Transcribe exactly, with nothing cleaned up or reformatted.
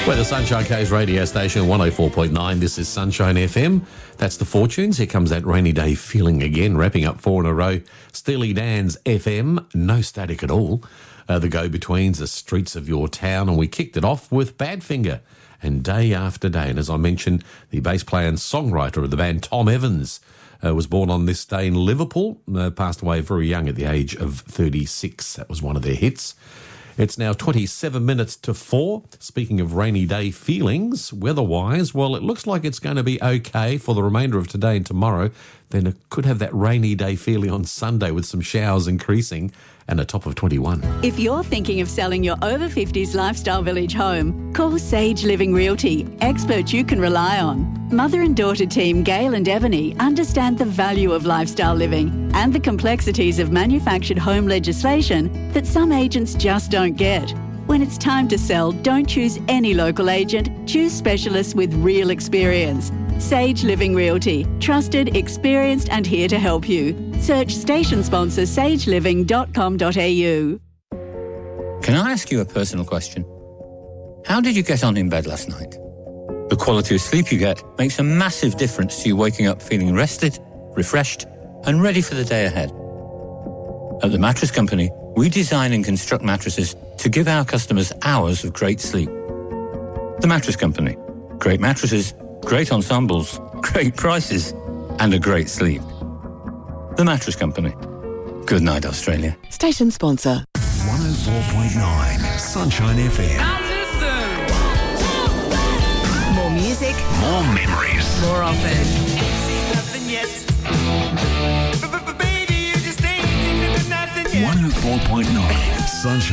Well, the Sunshine Coast radio station, one oh four point nine. This is Sunshine F M. That's the Fortunes. Here comes that rainy day feeling again, wrapping up four in a row. Steely Dan's F M, no static at all. Uh, the go-betweens, the streets of your town. And we kicked it off with Badfinger and Day After Day. And as I mentioned, the bass player and songwriter of the band, Tom Evans, uh, was born on this day in Liverpool, uh, passed away very young at the age of thirty-six. That was one of their hits. It's now twenty-seven minutes to four. Speaking of rainy day feelings, weather-wise, well, it looks like it's going to be okay for the remainder of today and tomorrow. Then it could have that rainy day feeling on Sunday with some showers increasing and a top of twenty-one. If you're thinking of selling your over fifties lifestyle village home, call Sage Living Realty, experts you can rely on. Mother and daughter team Gail and Ebony understand the value of lifestyle living and the complexities of manufactured home legislation that some agents just don't get. When it's time to sell, don't choose any local agent, choose specialists with real experience. Sage Living Realty, trusted, experienced and here to help you. Search station sponsor sage living dot com dot a u. Can I ask you a personal question? How did you get on in bed last night? The quality of sleep you get makes a massive difference to you waking up feeling rested, refreshed and ready for the day ahead. At The Mattress Company, we design and construct mattresses to give our customers hours of great sleep. The Mattress Company. Great mattresses, great ensembles, great prices, and a great sleep. The Mattress Company. Good night, Australia. Station sponsor. one oh four point nine Sunshine F M. Now listen. More music, More memories. More often. Ain't seen nothing yet. Baby, you just ain't seen nothing yet. one oh four point nine Sunshine.